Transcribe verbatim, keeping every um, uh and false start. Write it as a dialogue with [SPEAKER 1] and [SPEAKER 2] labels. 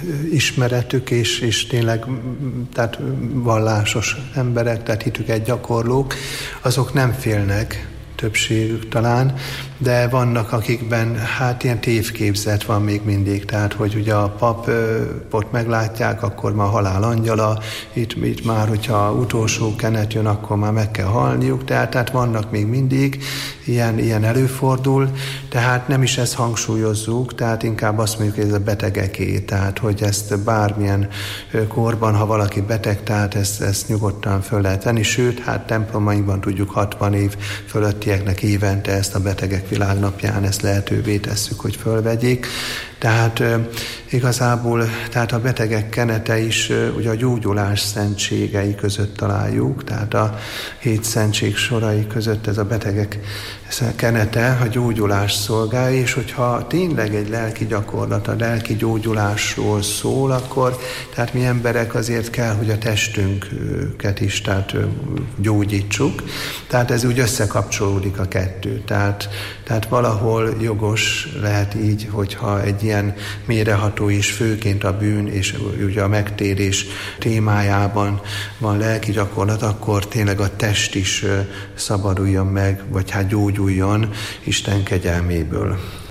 [SPEAKER 1] ismeretük, és, és tényleg tehát vallásos emberek, tehát hitüket gyakorlók, azok nem félnek, többségük talán, de vannak, akikben hát ilyen tévképzet van még mindig, tehát hogy ugye a papot meglátják, akkor már halál angyala, itt, itt már, hogyha utolsó kenet jön, akkor már meg kell halniuk, tehát, tehát vannak még mindig, ilyen, ilyen előfordul, tehát nem is ezt hangsúlyozzuk, tehát inkább azt mondjuk, hogy ez a betegeké, tehát hogy ezt bármilyen korban, ha valaki beteg, tehát ezt, ezt nyugodtan föl lehet venni, sőt, hát templomainkban tudjuk hatvan év fölöttieknek évente ezt a betegek világnapján ezt lehetővé tesszük, hogy fölvegyék. Tehát e, igazából tehát a betegek kenete is e, ugye a gyógyulás szentségei között találjuk, tehát a hét szentség sorai között ez a betegek kenete a gyógyulás szolgálja, és hogyha tényleg egy lelki gyakorlat, a lelki gyógyulásról szól, akkor tehát mi emberek azért kell, hogy a testünket is tehát gyógyítsuk, tehát ez úgy összekapcsolódik a kettő, tehát, tehát valahol jogos lehet így, hogyha egy ilyen mélyreható és főként a bűn és ugye a megtérés témájában van lelki gyakorlat, akkor tényleg a test is szabaduljon meg, vagy hát gyógyuljon Isten kegyelméből.